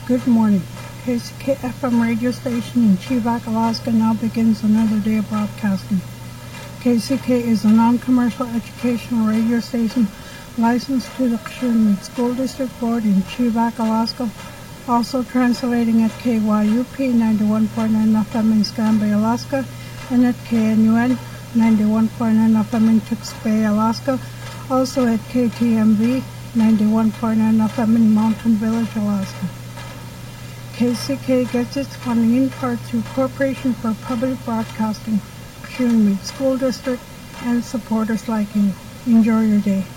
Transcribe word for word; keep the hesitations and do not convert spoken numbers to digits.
Good morning. K C K F M radio station in Chevak, Alaska now begins another day of broadcasting. K C K is a non-commercial educational radio station licensed to the Kshun School District Board in Chevak, Alaska, also translating at K Y U P ninety-one point nine F M in Skagway, Alaska, and at K N U N ninety-one point nine F M in Tewksbury, Alaska, also at K T M V ninety-one point nine F M in Mountain Village, Alaska. K C K gets its funding in part through Corporation for Public Broadcasting, Kshun School District, and supporters like you. Enjoy your day.